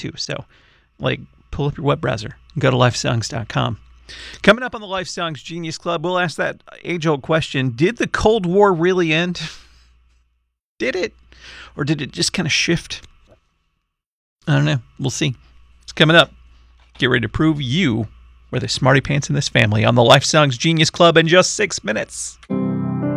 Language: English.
too. So, pull up your web browser and go to lifesongs.com. Coming up on the Life Songs Genius Club, we'll ask that age-old question: did the Cold War really end? Did it? Or did it just kind of shift? I don't know. We'll see. It's coming up. Get ready to prove you were the smarty pants in this family on the Life Songs Genius Club in just 6 minutes.